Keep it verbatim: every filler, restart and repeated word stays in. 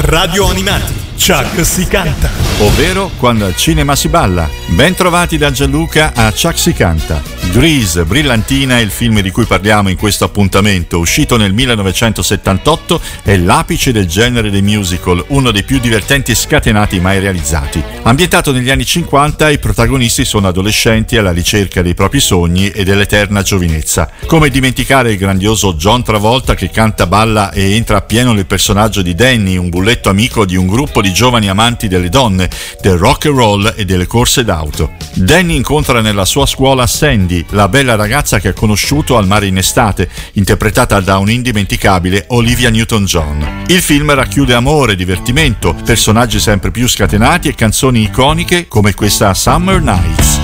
Radio Animati, Chuck si canta. Ovvero Quando al cinema si balla. Ben trovati da Gianluca a Chuck si canta. Grease, Brillantina è il film di cui parliamo in questo appuntamento, uscito nel millenovecentosettantotto, è l'apice del genere dei musical, uno dei più divertenti e scatenati mai realizzati. Ambientato negli anni cinquanta, i protagonisti sono adolescenti alla ricerca dei propri sogni e dell'eterna giovinezza. Come dimenticare il grandioso John Travolta che canta, balla e entra appieno nel personaggio di Danny, un bulletto amico di un gruppo di giovani amanti delle donne, del rock and roll e delle corse d'auto. Danny incontra nella sua scuola Sandy, la bella ragazza che ha conosciuto al mare in estate, interpretata da un'indimenticabile Olivia Newton-John. Il film racchiude amore, divertimento, personaggi sempre più scatenati e canzoni iconiche come questa Summer Nights.